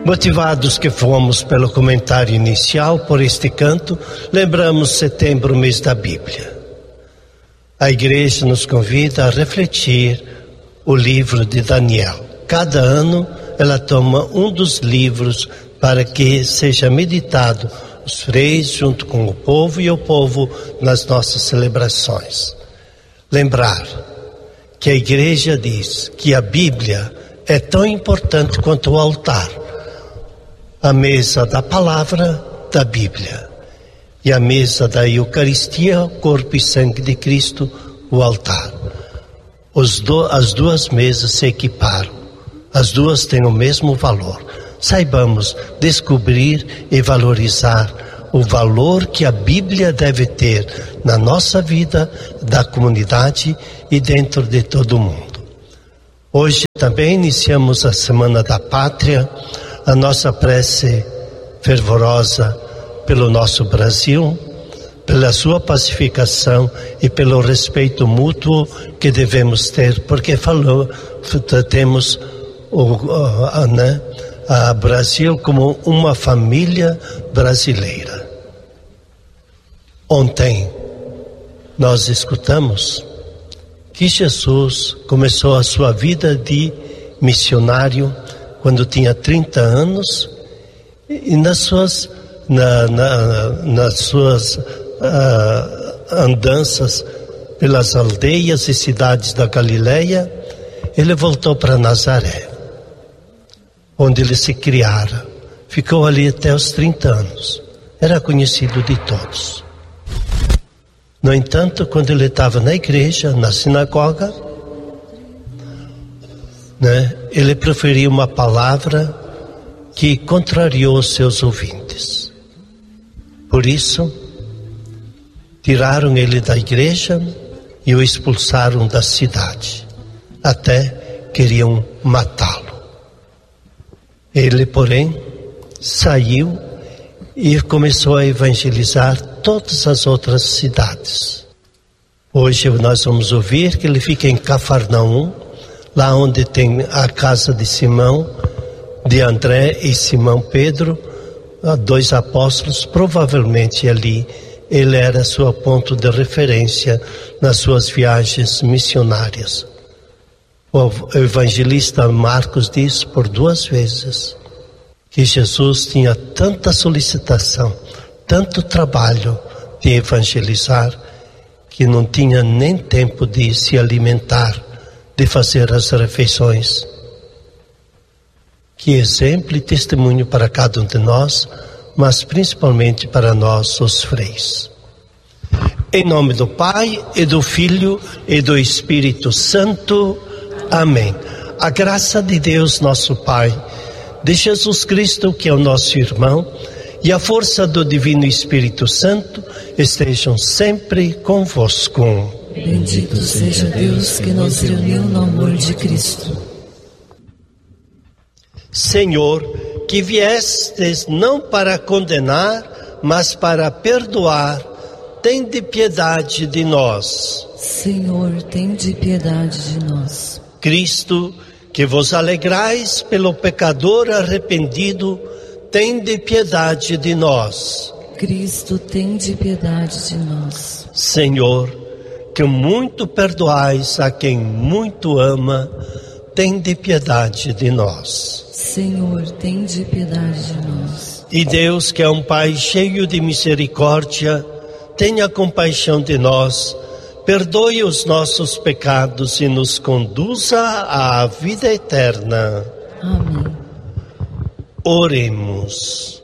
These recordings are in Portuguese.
Motivados que fomos pelo comentário inicial por este canto, lembramos setembro, mês da Bíblia. A igreja nos convida a refletir o livro de Daniel. Cada ano ela toma um dos livros para que seja meditado os freis junto com o povo e o povo nas nossas celebrações. Lembrar que a igreja diz que a Bíblia é tão importante quanto o altar. A mesa da palavra da Bíblia e a mesa da Eucaristia, corpo e sangue de Cristo, o altar. As duas mesas se equiparam, as duas têm o mesmo valor. Saibamos descobrir e valorizar o valor que a Bíblia deve ter na nossa vida, da comunidade e dentro de todo o mundo. Hoje também iniciamos a Semana da Pátria, a nossa prece fervorosa pelo nosso Brasil, pela sua pacificação e pelo respeito mútuo que devemos ter, porque temos a Brasil como uma família brasileira. Ontem nós escutamos que Jesus começou a sua vida de missionário quando tinha 30 anos e nas suas andanças pelas aldeias e cidades da Galileia, ele voltou para Nazaré, onde ele se criara. Ficou ali até os 30 anos. Era conhecido de todos. No entanto, quando ele estava na igreja, na sinagoga, ele proferiu uma palavra que contrariou os seus ouvintes. Por isso, tiraram ele da igreja e o expulsaram da cidade. Até queriam matá-lo. Ele, porém, saiu e começou a evangelizar todas as outras cidades. Hoje nós vamos ouvir que ele fica em Cafarnaum, lá onde tem a casa de Simão, de André e Simão Pedro, dois apóstolos. Provavelmente ali ele era seu ponto de referência nas suas viagens missionárias. O evangelista Marcos diz por 2 vezes que Jesus tinha tanta solicitação, tanto trabalho de evangelizar, que não tinha nem tempo de se alimentar, de fazer as refeições. Que exemplo e testemunho para cada um de nós, mas principalmente para nós, os freis. Em nome do Pai, e do Filho, e do Espírito Santo. Amém. A graça de Deus, nosso Pai, de Jesus Cristo, que é o nosso irmão, e a força do Divino Espírito Santo estejam sempre convosco. Bendito seja Deus que nos reuniu no amor de Cristo. Senhor, que viestes não para condenar, mas para perdoar, tende piedade de nós. Senhor, tende piedade de nós. Cristo, que vos alegrais pelo pecador arrependido, tende piedade de nós. Cristo, tende piedade de nós. Senhor, que muito perdoais a quem muito ama, tende piedade de nós. Senhor, tende piedade de nós. E Deus, que é um Pai cheio de misericórdia, tenha compaixão de nós, perdoe os nossos pecados e nos conduza à vida eterna. Amém. Oremos.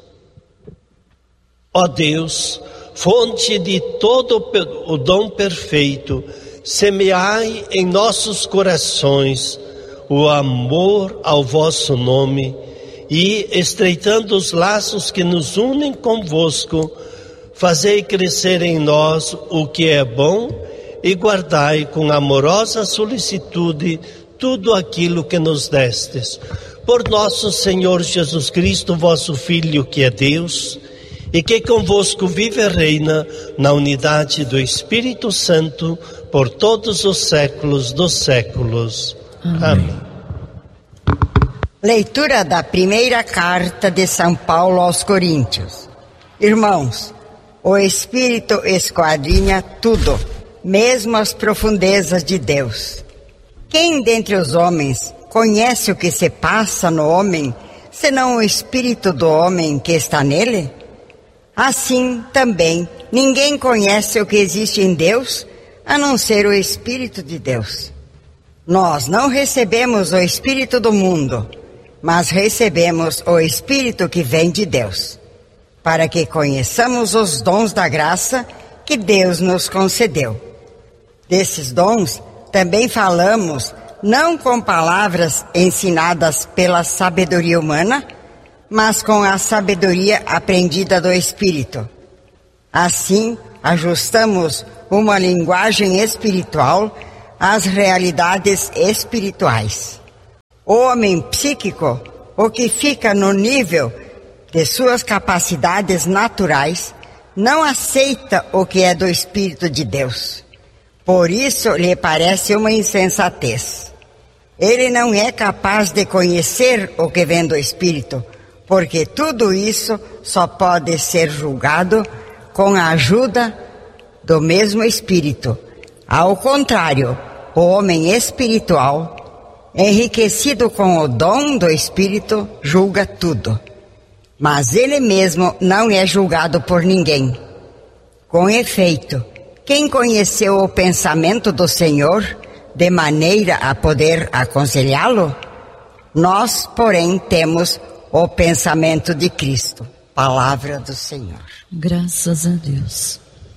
Ó Deus, fonte de todo o dom perfeito, semeai em nossos corações o amor ao vosso nome e, estreitando os laços que nos unem convosco, fazei crescer em nós o que é bom e guardai com amorosa solicitude tudo aquilo que nos destes. Por nosso Senhor Jesus Cristo, vosso Filho, que é Deus, e que convosco vive e reina na unidade do Espírito Santo por todos os séculos dos séculos. Amém. Leitura da primeira carta de São Paulo aos Coríntios. Irmãos, o Espírito esquadrinha tudo, mesmo as profundezas de Deus. Quem dentre os homens conhece o que se passa no homem, senão o Espírito do homem que está nele? Assim também, ninguém conhece o que existe em Deus, a não ser o Espírito de Deus. Nós não recebemos o Espírito do mundo, mas recebemos o Espírito que vem de Deus, para que conheçamos os dons da graça que Deus nos concedeu. Desses dons também falamos, não com palavras ensinadas pela sabedoria humana, mas com a sabedoria aprendida do Espírito. Assim, ajustamos uma linguagem espiritual às realidades espirituais. O homem psíquico, o que fica no nível de suas capacidades naturais, não aceita o que é do Espírito de Deus. Por isso lhe parece uma insensatez. Ele não é capaz de conhecer o que vem do Espírito, porque tudo isso só pode ser julgado com a ajuda do mesmo Espírito. Ao contrário, o homem espiritual, enriquecido com o dom do Espírito, julga tudo. Mas ele mesmo não é julgado por ninguém. Com efeito, quem conheceu o pensamento do Senhor, de maneira a poder aconselhá-lo? Nós, porém, temos o pensamento de Cristo. Palavra do Senhor. Graças a Deus.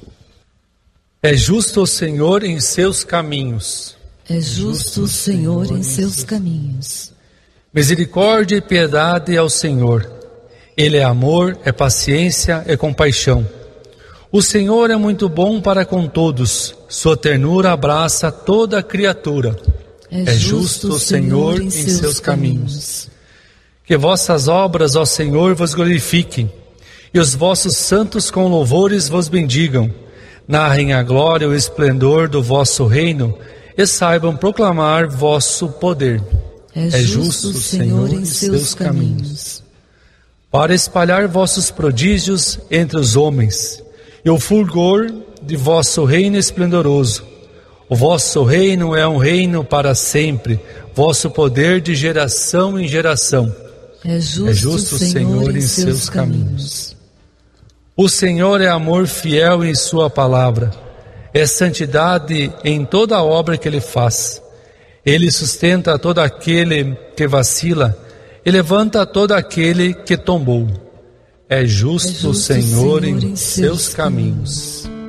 É justo o Senhor em seus caminhos. É justo o Senhor em seus caminhos. Misericórdia e piedade ao Senhor. Ele é amor, é paciência, é compaixão. O Senhor é muito bom para com todos. Sua ternura abraça toda a criatura. É justo o Senhor em seus caminhos. Que vossas obras, ó Senhor, vos glorifiquem, e os vossos santos com louvores vos bendigam. Narrem a glória e o esplendor do vosso reino, e saibam proclamar vosso poder. É justo o Senhor em seus caminhos. Para espalhar vossos prodígios entre os homens, e o fulgor de vosso reino esplendoroso. O vosso reino é um reino para sempre, vosso poder de geração em geração. É justo o Senhor em seus caminhos. O Senhor é amor fiel em sua palavra, é santidade em toda a obra que Ele faz. Ele sustenta todo aquele que vacila e levanta todo aquele que tombou. É justo o Senhor em seus caminhos.